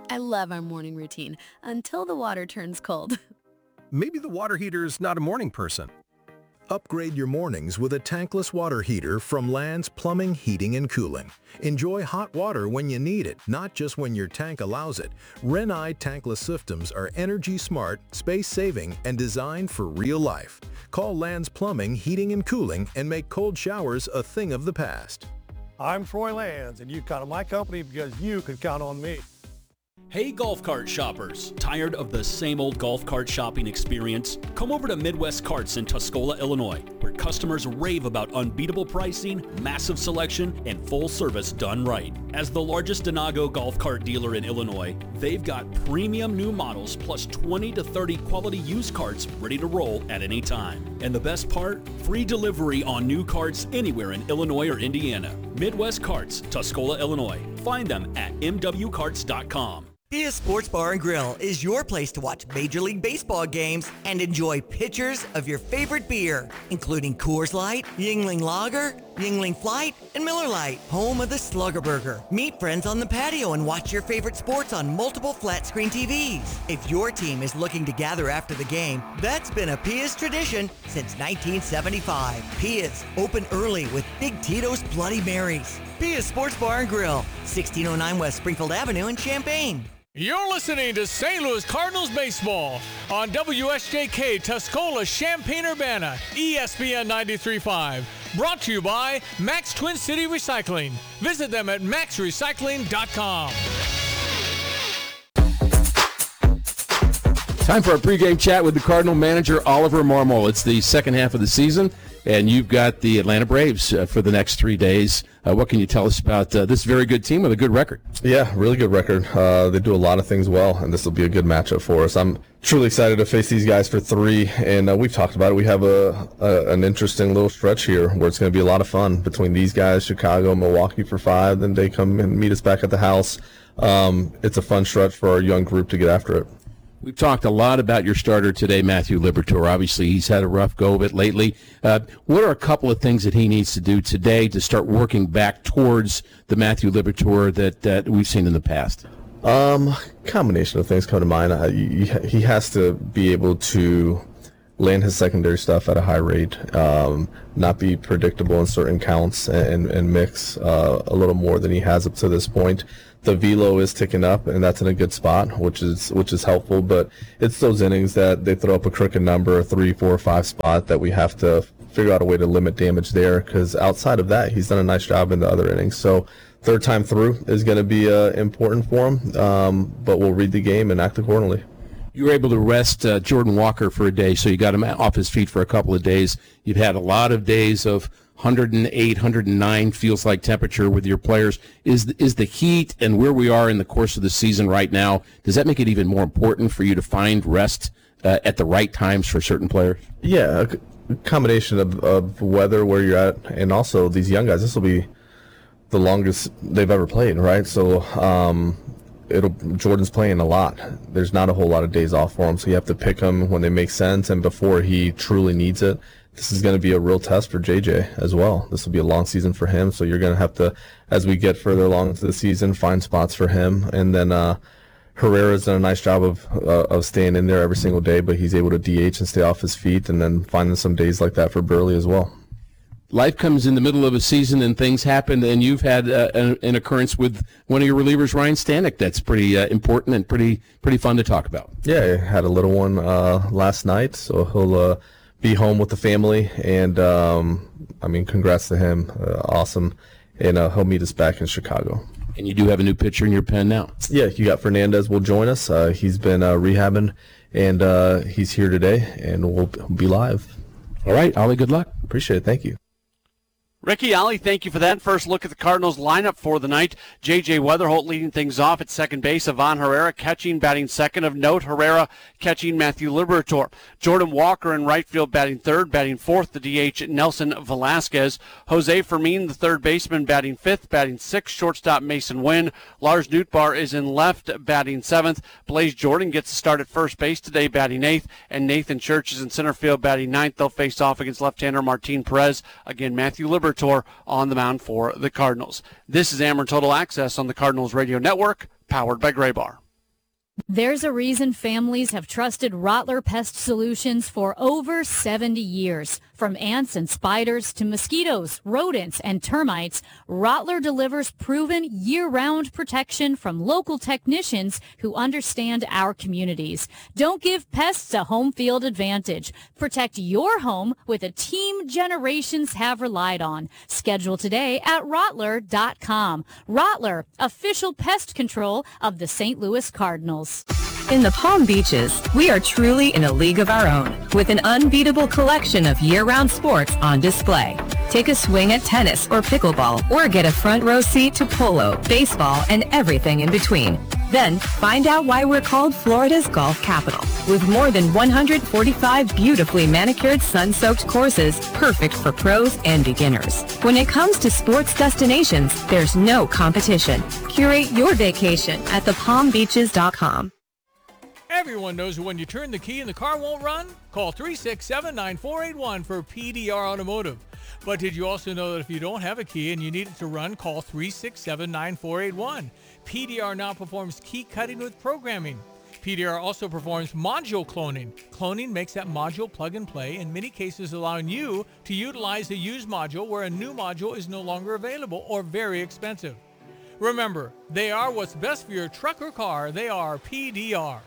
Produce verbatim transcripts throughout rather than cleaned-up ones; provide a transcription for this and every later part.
I love our morning routine until the water turns cold. Maybe the water heater's not a morning person. Upgrade your mornings with a tankless water heater from Land's Plumbing, Heating, and Cooling. Enjoy hot water when you need it, not just when your tank allows it. Renai tankless systems are energy smart, space-saving, and designed for real life. Call Land's Plumbing, Heating, and Cooling and make cold showers a thing of the past. I'm Troy Lands, and you count on my company because you can count on me. Hey golf cart shoppers, tired of the same old golf cart shopping experience? Come over to Midwest Carts in Tuscola, Illinois, where customers rave about unbeatable pricing, massive selection, and full service done right. As the largest Denago golf cart dealer in Illinois, they've got premium new models plus twenty to thirty quality used carts ready to roll at any time. And the best part? Free delivery on new carts anywhere in Illinois or Indiana. Midwest Carts, Tuscola, Illinois. Find them at m w carts dot com. Pia's Sports Bar and Grill is your place to watch Major League Baseball games and enjoy pitchers of your favorite beer, including Coors Light, Yuengling Lager, Yuengling Flight, and Miller Lite, home of the Slugger Burger. Meet friends on the patio and watch your favorite sports on multiple flat-screen T Vs. If your team is looking to gather after the game, that's been a Pia's tradition since nineteen seventy-five. Pia's, open early with Big Tito's Bloody Marys. Pia's Sports Bar and Grill, sixteen oh nine West Springfield Avenue in Champaign. You're listening to Saint Louis Cardinals baseball on W S J K Tuscola, Champaign-Urbana, E S P N ninety-three point five. Brought to you by Max Twin City Recycling. Visit them at max recycling dot com. Time for a pregame chat with the Cardinal manager, Oliver Marmol. It's the second half of the season, and you've got the Atlanta Braves uh, for the next three days. Uh, what can you tell us about uh, this very good team with a good record? Yeah, really good record. Uh, they do a lot of things well, and this will be a good matchup for us. I'm truly excited to face these guys for three, and uh, we've talked about it. We have a, a an interesting little stretch here where it's going to be a lot of fun between these guys, Chicago, Milwaukee for five, then they come and meet us back at the house. Um, it's a fun stretch for our young group to get after it. We've talked a lot about your starter today, Matthew Liberatore. Obviously, he's had a rough go of it lately. Uh, what are a couple of things that he needs to do today to start working back towards the Matthew Liberatore that, that we've seen in the past? Um, combination of things come to mind. Uh, he, he has to be able to land his secondary stuff at a high rate, um, not be predictable in certain counts, and, and mix uh, a little more than he has up to this point. The velo is ticking up, and that's in a good spot, which is which is helpful. But it's those innings that they throw up a crooked number, a three, four, five spot that we have to figure out a way to limit damage there. Because outside of that, he's done a nice job in the other innings. So third time through is going to be uh, important for him. Um, but we'll read the game and act accordingly. You were able to rest uh, Jordan Walker for a day, so you got him off his feet for a couple of days. You've had a lot of days of one hundred eight, one hundred nine feels like temperature with your players. Is is the heat and where we are in the course of the season right now, does that make it even more important for you to find rest uh, at the right times for certain players? Yeah, a combination of, of weather, where you're at, and also these young guys. This will be the longest they've ever played, right? So um, it'll Jordan's playing a lot. There's not a whole lot of days off for him, so you have to pick them when they make sense and before he truly needs it. This is going to be a real test for J J as well. This will be a long season for him, so you're going to have to, as we get further along into the season, find spots for him. And then uh, Herrera's done a nice job of uh, of staying in there every single day, but he's able to D H and stay off his feet, and then finding some days like that for Burley as well. Life comes in the middle of a season and things happen, and you've had uh, an, an occurrence with one of your relievers, Ryan Stanek, that's pretty uh, important and pretty pretty fun to talk about. Yeah, I had a little one uh, last night, so he'll uh, be home with the family, and um, I mean, congrats to him. Uh, awesome. And uh, he'll meet us back in Chicago. And you do have a new pitcher in your pen now. Yeah, you got Fernandez will join us. Uh, he's been uh, rehabbing, and uh, he's here today, and we'll be live. All right, Ollie, good luck. Appreciate it. Thank you. Ricky, Ollie, thank you for that. First look at the Cardinals lineup for the night. J J Weatherholt leading things off at second base. Ivan Herrera catching, batting second. Of note, Herrera catching Matthew Liberatore. Jordan Walker in right field batting third. Batting fourth, the D H Nelson Velasquez. Jose Fermin, the third baseman, batting fifth. Batting sixth, shortstop Mason Wynn. Lars Nootbaar is in left, batting seventh. Blaze Jordan gets a start at first base today, batting eighth. And Nathan Church is in center field, batting ninth. They'll face off against left-hander Martin Perez. Again, Matthew Liberatore on the mound for the Cardinals. This is Ameren Total Access on the Cardinals Radio Network, powered by Graybar. There's a reason families have trusted Rottler Pest Solutions for over seventy years. From ants and spiders to mosquitoes, rodents, and termites, Rottler delivers proven year-round protection from local technicians who understand our communities. Don't give pests a home field advantage. Protect your home with a team generations have relied on. Schedule today at Rottler dot com. Rottler, official pest control of the Saint Louis Cardinals. In the Palm Beaches, we are truly in a league of our own, with an unbeatable collection of year-round sports on display. Take a swing at tennis or pickleball, or get a front row seat to polo, baseball, and everything in between. Then, find out why we're called Florida's golf capital, with more than one hundred forty-five beautifully manicured, sun-soaked courses, perfect for pros and beginners. When it comes to sports destinations, there's no competition. Curate your vacation at the palm beaches dot com. Everyone knows when you turn the key and the car won't run? Call three six seven, nine four eight one for P D R Automotive. But did you also know that if you don't have a key and you need it to run, call three six seven, nine four eight one. P D R now performs key cutting with programming. P D R also performs module cloning. Cloning makes that module plug and play, in many cases allowing you to utilize a used module where a new module is no longer available or very expensive. Remember, they are what's best for your truck or car. They are P D R.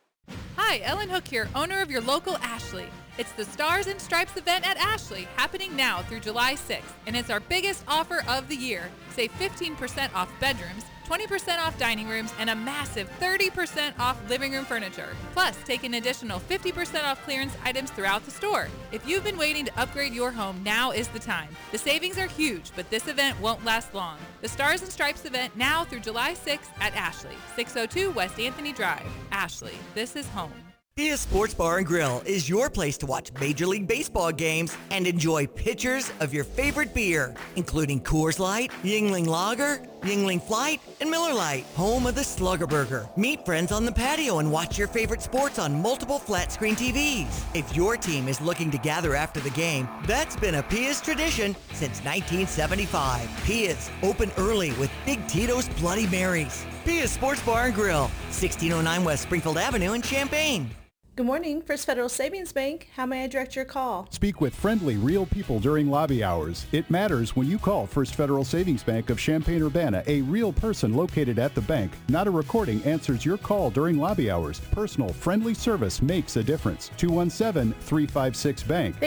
Hi, Ellen Hook here, owner of your local Ashley. It's the Stars and Stripes event at Ashley, happening now through July sixth, and it's our biggest offer of the year. Save fifteen percent off bedrooms, twenty percent off dining rooms, and a massive thirty percent off living room furniture. Plus, take an additional fifty percent off clearance items throughout the store. If you've been waiting to upgrade your home, now is the time. The savings are huge, but this event won't last long. The Stars and Stripes event now through July sixth at Ashley, six oh two West Anthony Drive. Ashley, this is home. Pia's Sports Bar and Grill is your place to watch Major League Baseball games and enjoy pitchers of your favorite beer, including Coors Light, Yuengling Lager, Yuengling Flight, and Miller Lite, home of the Slugger Burger. Meet friends on the patio and watch your favorite sports on multiple flat-screen T Vs. If your team is looking to gather after the game, that's been a Pia's tradition since nineteen seventy-five. Pia's, open early with Big Tito's Bloody Marys. Pia's Sports Bar and Grill, sixteen oh nine West Springfield Avenue in Champaign. Good morning, First Federal Savings Bank. How may I direct your call? Speak with friendly, real people during lobby hours. It matters when you call First Federal Savings Bank of Champaign-Urbana. A real person located at the bank, not a recording, answers your call during lobby hours. Personal, friendly service makes a difference. two one seven, three five six, bank.